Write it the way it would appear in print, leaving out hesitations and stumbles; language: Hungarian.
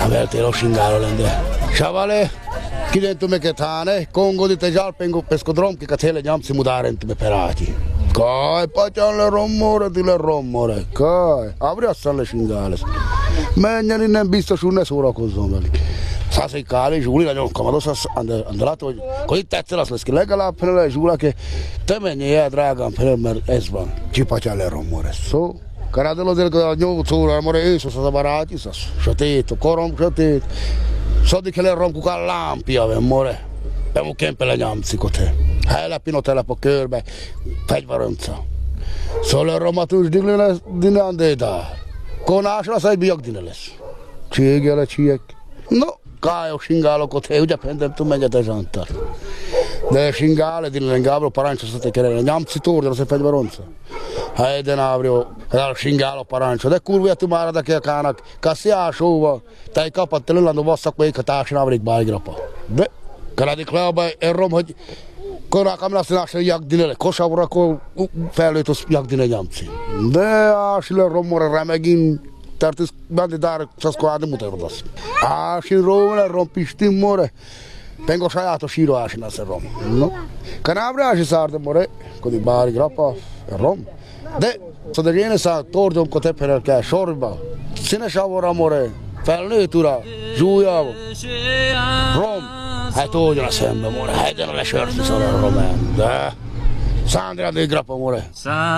Avertelo Shingalo lende. Chavale, chi dentro me che tane, Congo di Tejal pengo pescodrom che catele giamsi mudarenti me perati. Kai, pacian le romore, kai. Avri assan le Shingales. Menjani nem biztos úgy ne szórakozzon velük. Szászai káli, Zsúli, nagyon kamados, andalato, hogy itt egyszer azt lesz ki legalább, például Zsúli, aki te menjél el, drágám, például, mert ez van. Csipatyál le romore. Szó. Caradelo del 8 ore, amore, eso, sono barati, sötét, korom sötét. Soddi che le romku a lampia, amore. Abbiamo kempe le nyamcikot. Hellepino telepo körbe, fegyvaronca. Szóval romatus dine andéda. Konásra szaj biak dine lesz. Cségele csiek. No, kájok singálokot, ugye pendem tu menjete zsantar. De singale dine lengabro parancio state kerele. Nyamci tordi, se fegyvaronca. Helyden ábrio, singáló parancsot, de kurvjátú már adaki a kának, kaszi ásóva, tej kapadt előlandó basszak még a társadalmi bájgrapa. De, karadik le abba, errom, hogy korákam lesz nása jagdine le, kosavra, akkor felőtt az jagdine nyamci. De ásile rommora remegin, tartis bandi dár, szaszko ádi mutarodasz. Ásin rómele, rompistin more, pengo sajátos író ásin az rom. No, kanábre ási szárde more, kodi bájgrapa, rom. De, szóval én ezt a torgyomkot ebből kell sorba. Színes avor, amore, felnőtt ura, zsúlyával, rom. Hát oldjon a szembe, more, hegyen a lesörti, szóval a román. De, Sandra de grapa, more.